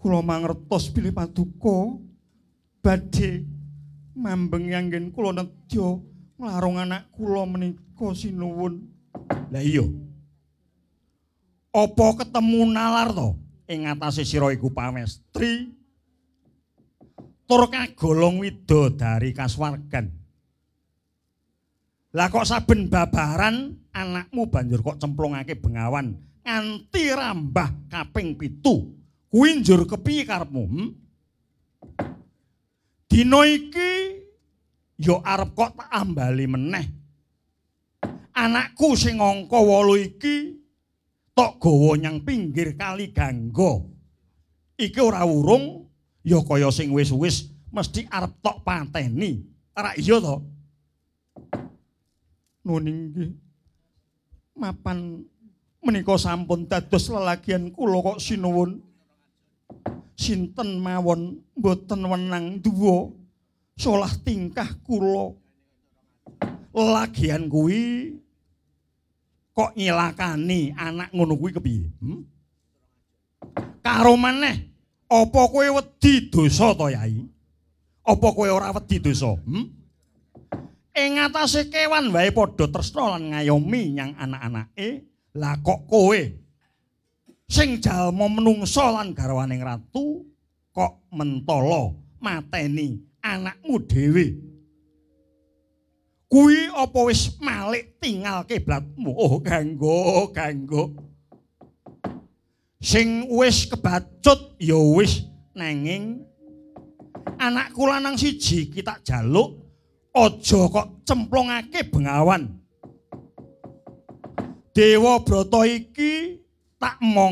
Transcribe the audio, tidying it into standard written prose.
Kula mangertos bilih paduka badhe mambeng anggen kula nedya nglarung anak kula menika sinuwun. Lah iya. Apa ketemu nalar to ing atase sira iku pamestri tur kagolong widodari kasuwargan. Lah kok saben babaran anakmu banjur kok cemplungake bengawan nganti rambah kaping 7. Kuwi njur kepiye karepmu? Dina iki ya arep kok tak ambali meneh. Anakku sing angka 8 iki tok gawa nyang pinggir kali Gangga. Iki ora urung ya kaya sing wis-wis mesti arep tok pateni. Ora iya to? Nun inggih. Mapan menika sampun dados lelagian kula kok sinuwun. Sinten mawon mboten wenang duwa solah tingkah kula. Lelagian kuwi kok nyilakani anak ngono kuwi kepiye? Karo maneh, apa kowe wedi dosa to, Yai? Apa kowe ora wedi dosa? Ing atase kewan wae padha tresna lan ngayomi nyang anak-anake. Lah kok kowe sing jalma menungsa lan garwaning ratu kok mentala mateni anakmu dhewe. Kuwi apa wis malik tinggal kiblatmu? Oh, Gangga. Sing wis kebacut ya wis nanging anakku lanang siji iki tak jaluk aja kok cemplungake bengawan. Dewa Brata iki tak mong